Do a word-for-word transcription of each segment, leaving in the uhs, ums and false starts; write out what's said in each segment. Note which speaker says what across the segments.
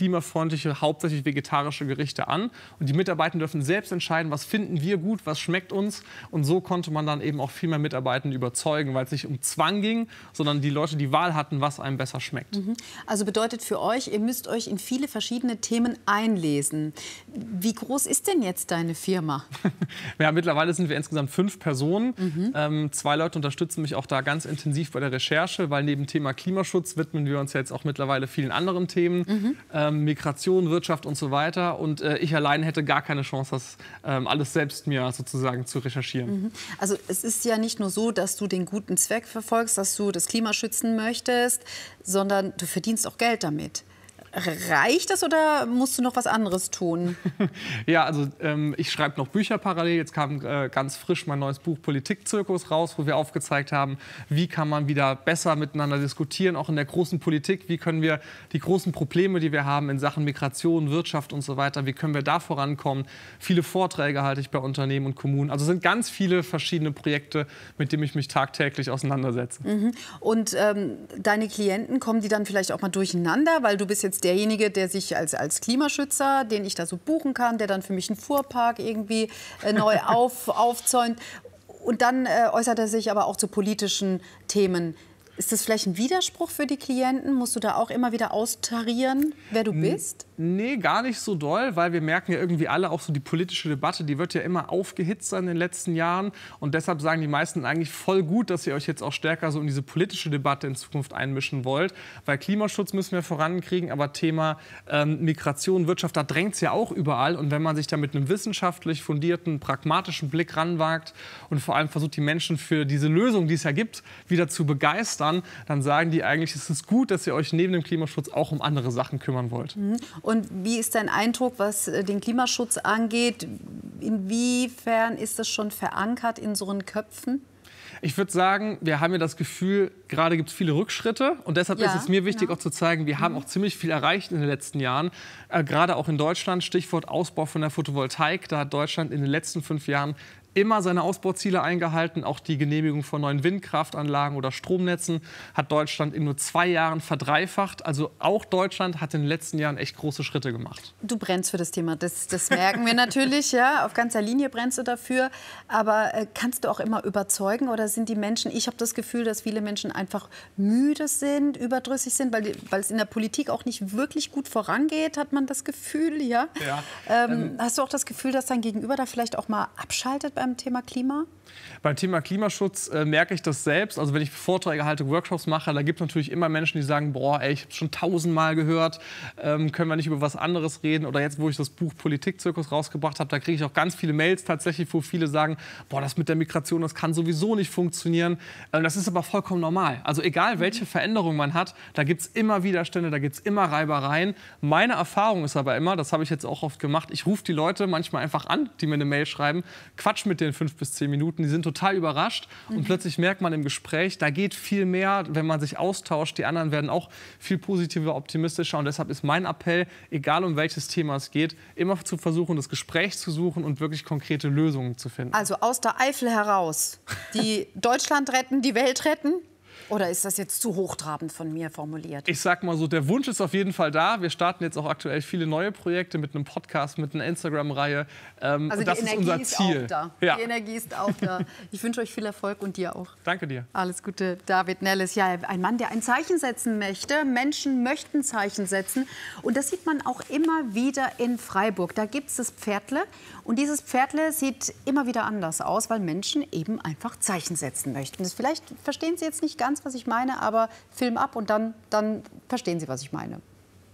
Speaker 1: klimafreundliche, hauptsächlich vegetarische Gerichte an. Und die Mitarbeiter dürfen selbst entscheiden, was finden wir gut, was schmeckt uns. Und so konnte man dann eben auch viel mehr Mitarbeiter überzeugen, weil es nicht um Zwang ging, sondern die Leute die Wahl hatten, was einem besser schmeckt.
Speaker 2: Mhm. Also bedeutet für euch, ihr müsst euch in viele verschiedene Themen einlesen. Wie groß ist denn jetzt deine Firma?
Speaker 1: Ja, mittlerweile sind wir insgesamt fünf Personen. Mhm. Ähm, zwei Leute unterstützen mich auch da ganz intensiv bei der Recherche, weil neben Thema Klimaschutz widmen wir uns jetzt auch mittlerweile vielen anderen Themen, mhm. ähm, Migration, Wirtschaft und so weiter. Und äh, ich allein hätte gar keine Chance, das ähm, alles selbst mir sozusagen zu recherchieren.
Speaker 2: Mhm. Also es ist ja nicht nur so, dass du den guten Zweck verfolgst, dass du das Klima schützen möchtest, sondern du verdienst auch Geld damit. Reicht das oder musst du noch was anderes tun?
Speaker 1: Ja, also ähm, ich schreibe noch Bücher parallel. Jetzt kam äh, ganz frisch mein neues Buch Politikzirkus raus, wo wir aufgezeigt haben, wie kann man wieder besser miteinander diskutieren, auch in der großen Politik. Wie können wir die großen Probleme, die wir haben in Sachen Migration, Wirtschaft und so weiter, wie können wir da vorankommen? Viele Vorträge halte ich bei Unternehmen und Kommunen. Also es sind ganz viele verschiedene Projekte, mit denen ich mich tagtäglich auseinandersetze.
Speaker 2: Mhm. Und ähm, deine Klienten, kommen die dann vielleicht auch mal durcheinander, weil du bist jetzt derjenige, der sich als, als Klimaschützer, den ich da so buchen kann, der dann für mich einen Fuhrpark irgendwie äh, neu auf, aufzäunt. Und dann äh, äußert er sich aber auch zu politischen Themen. Ist das vielleicht ein Widerspruch für die Klienten? Musst du da auch immer wieder austarieren, wer du bist?
Speaker 1: Nee, gar nicht so doll, weil wir merken ja irgendwie alle, auch so die politische Debatte, die wird ja immer aufgehitzt in den letzten Jahren. Und deshalb sagen die meisten eigentlich voll gut, dass ihr euch jetzt auch stärker so in diese politische Debatte in Zukunft einmischen wollt. Weil Klimaschutz müssen wir vorankriegen, aber Thema ähm, Migration, Wirtschaft, da drängt es ja auch überall. Und wenn man sich da mit einem wissenschaftlich fundierten, pragmatischen Blick ranwagt und vor allem versucht, die Menschen für diese Lösung, die es ja gibt, wieder zu begeistern, dann sagen die eigentlich, es ist gut, dass ihr euch neben dem Klimaschutz auch um andere Sachen kümmern wollt.
Speaker 2: Mhm. Und wie ist dein Eindruck, was den Klimaschutz angeht? Inwiefern ist das schon verankert in unseren Köpfen?
Speaker 1: Ich würde sagen, wir haben ja das Gefühl, gerade gibt es viele Rückschritte. Und deshalb ja, ist es mir wichtig, genau. auch zu zeigen, wir mhm. haben auch ziemlich viel erreicht in den letzten Jahren. Äh, gerade auch in Deutschland, Stichwort Ausbau von der Photovoltaik. Da hat Deutschland in den letzten fünf Jahren immer seine Ausbauziele eingehalten. Auch die Genehmigung von neuen Windkraftanlagen oder Stromnetzen hat Deutschland in nur zwei Jahren verdreifacht. Also auch Deutschland hat in den letzten Jahren echt große Schritte gemacht.
Speaker 2: Du brennst für das Thema, das, das merken wir natürlich. Ja, auf ganzer Linie brennst du dafür. Aber äh, kannst du auch immer überzeugen oder sind die Menschen, ich habe das Gefühl, dass viele Menschen einfach müde sind, überdrüssig sind, weil, weil es in der Politik auch nicht wirklich gut vorangeht, hat man das Gefühl. Ja?
Speaker 1: Ja,
Speaker 2: ähm,
Speaker 1: ähm,
Speaker 2: hast du auch das Gefühl, dass dein Gegenüber da vielleicht auch mal abschaltet beim Thema Klima?
Speaker 1: Beim Thema Klimaschutz äh, merke ich das selbst. Also wenn ich Vorträge halte, Workshops mache, da gibt es natürlich immer Menschen, die sagen, boah, ey, ich habe schon tausendmal gehört, ähm, können wir nicht über was anderes reden? Oder jetzt, wo ich das Buch Politikzirkus rausgebracht habe, da kriege ich auch ganz viele Mails tatsächlich, wo viele sagen, boah, das mit der Migration, das kann sowieso nicht funktionieren. Ähm, das ist aber vollkommen normal. Also egal, welche Veränderung man hat, da gibt es immer Widerstände, da gibt es immer Reibereien. Meine Erfahrung ist aber immer, das habe ich jetzt auch oft gemacht, ich rufe die Leute manchmal einfach an, die mir eine Mail schreiben, quatsch mit denen fünf bis zehn Minuten, die sind total überrascht und mhm. plötzlich merkt man im Gespräch, da geht viel mehr, wenn man sich austauscht. Die anderen werden auch viel positiver, optimistischer und deshalb ist mein Appell, egal um welches Thema es geht, immer zu versuchen, das Gespräch zu suchen und wirklich konkrete Lösungen zu finden.
Speaker 2: Also aus der Eifel heraus, die Deutschland retten, die Welt retten? Oder ist das jetzt zu hochtrabend von mir formuliert?
Speaker 1: Ich sag mal so, der Wunsch ist auf jeden Fall da. Wir starten jetzt auch aktuell viele neue Projekte mit einem Podcast, mit einer Instagram-Reihe. Ähm,
Speaker 2: also
Speaker 1: und das
Speaker 2: die
Speaker 1: ist
Speaker 2: Energie
Speaker 1: unser
Speaker 2: ist
Speaker 1: Ziel.
Speaker 2: auch da.
Speaker 1: Ja.
Speaker 2: Die Energie ist auch da. Ich wünsche euch viel Erfolg und dir auch.
Speaker 1: Danke dir.
Speaker 2: Alles Gute, David Nelles. Ja, ein Mann, der ein Zeichen setzen möchte. Menschen möchten Zeichen setzen. Und das sieht man auch immer wieder in Freiburg. Da gibt es das Pferdle. Und dieses Pferdle sieht immer wieder anders aus, weil Menschen eben einfach Zeichen setzen möchten. Das vielleicht verstehen Sie jetzt nicht ganz, was ich meine, aber Film ab und dann, dann verstehen Sie, was ich meine.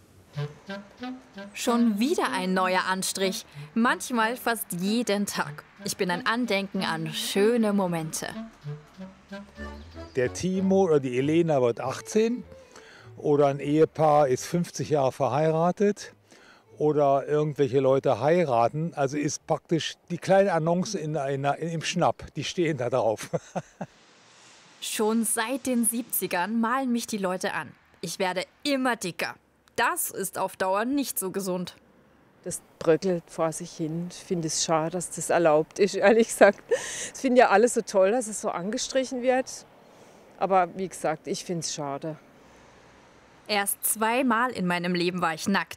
Speaker 3: Schon wieder ein neuer Anstrich. Manchmal fast jeden Tag. Ich bin ein Andenken an schöne Momente.
Speaker 4: Der Timo oder die Elena wird achtzehn. Oder ein Ehepaar ist fünfzig Jahre verheiratet. Oder irgendwelche Leute heiraten. Also ist praktisch die kleine Annonce in einer, im Schnapp. Die stehen da drauf.
Speaker 3: Schon seit den siebzigern malen mich die Leute an. Ich werde immer dicker. Das ist auf Dauer nicht so gesund.
Speaker 5: Das bröckelt vor sich hin. Ich finde es schade, dass das erlaubt ist, ehrlich gesagt. Ich finde ja alles so toll, dass es so angestrichen wird. Aber wie gesagt, ich finde es schade.
Speaker 3: Erst zweimal in meinem Leben war ich nackt.